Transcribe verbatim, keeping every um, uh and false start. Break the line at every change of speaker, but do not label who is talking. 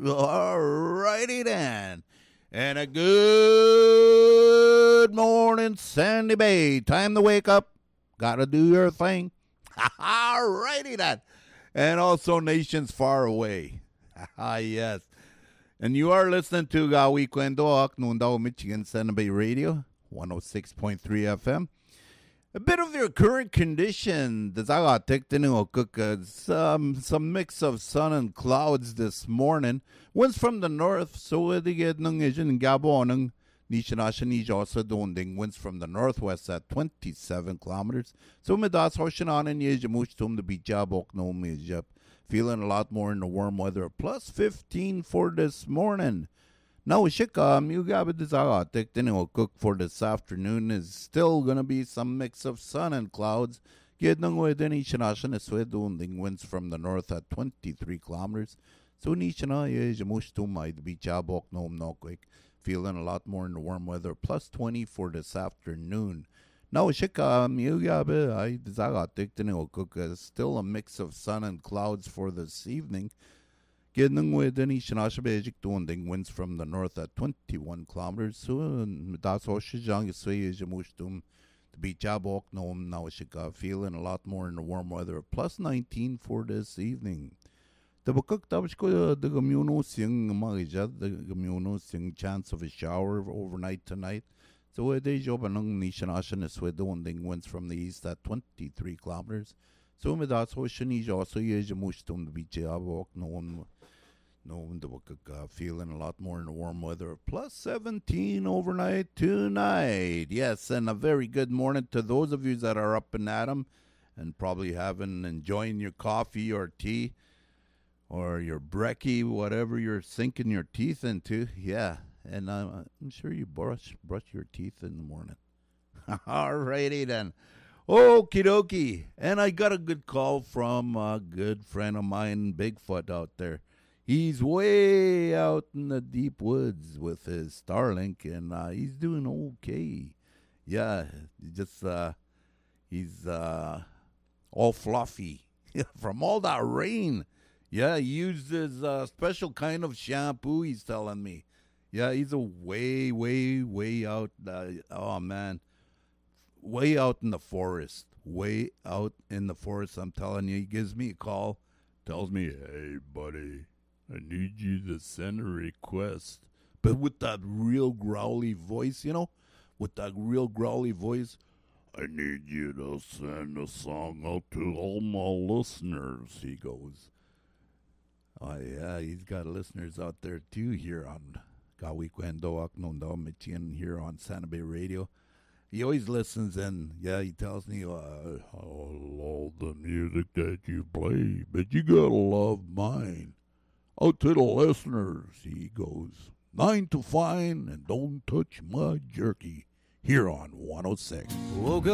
All righty then. And a good morning, Sandy Bay. Time to wake up. Gotta do your thing. All righty then. And also nations far away. Yes. And you are listening to Gawi Kwendo Aknundao, Michigan, Sandy Bay Radio, one oh six point three F M. A bit of your current condition. Some some mix of sun and clouds this morning. Winds from the north, so they get nung Asian Gabon Nishanashan also doing winds from the northwest at twenty-seven kilometers. So Midas Hoshanan and Yajamushtum the Bijabok no Mijap. Feeling a lot more in the warm weather. Plus fifteen for this morning. Now, Shikam, you got it. This cook for this afternoon is still going to be some mix of sun and clouds. Getting with any Shanashan is doing winds from the north at twenty-three kilometers. So, Nishana is a mushtumai the beach abok no no quick. Feeling a lot more in the warm weather. Plus twenty for this afternoon. Now, Shikam, you got it. I cook is still a mix of sun and clouds for this evening. Getting with any Shanashabejik doing winds from the north at twenty-one kilometers. So that's all Shijang is say is Yamushtum. The beach abok no now Shika feeling a lot more in the warm weather. Plus nineteen for this evening. The Bukuk Tabishko the Gamuno sing Marijat, the Gamuno sing chance of a shower overnight tonight. So a day job anung Nishanashan is doing winds from the east at twenty-three kilometers. So that's all Shanij also is Yamushtum the beach abok no No, uh, feeling a lot more in the warm weather. Plus seventeen overnight tonight. Yes, and a very good morning to those of you that are up and at 'em and probably having, enjoying your coffee or tea or your brekkie, whatever you're sinking your teeth into. Yeah, and uh, I'm sure you brush, brush your teeth in the morning. All righty then. Okie dokie. And I got a good call from a good friend of mine, Bigfoot, out there. He's way out in the deep woods with his Starlink, and uh, he's doing okay. Yeah, just uh, he's uh, all fluffy from all that rain. Yeah, he used his uh, special kind of shampoo, he's telling me. Yeah, he's a way, way, way out. Uh, oh, man. Way out in the forest. Way out in the forest, I'm telling you. He gives me a call, tells me, hey, buddy, I need you to send a request. But with that real growly voice, you know? With that real growly voice. I need you to send a song out to all my listeners, he goes. Oh, yeah, he's got listeners out there, too, here on Gawikwendo Aknondo Michigan, here on Santa Bay Radio. He always listens, and, yeah, he tells me, uh, I love the music that you play, but you gotta love mine. Out to the listeners, he goes, nine to fine, and don't touch my jerky, here on one oh six. Woke up.